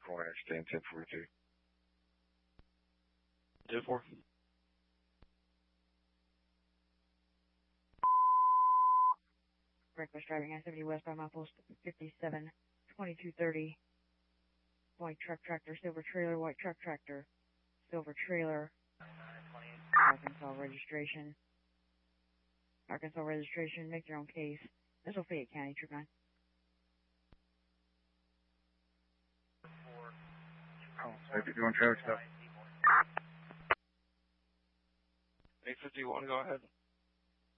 4, stand 1042. 2-4. Reckless driving activity west by milepost 57, 2230. White truck tractor, silver trailer, white truck tractor, silver trailer. Arkansas registration. Arkansas registration, make your own case. This will Fayette County, Trip 9. Oh, safety doing traffic stuff. 851, go ahead.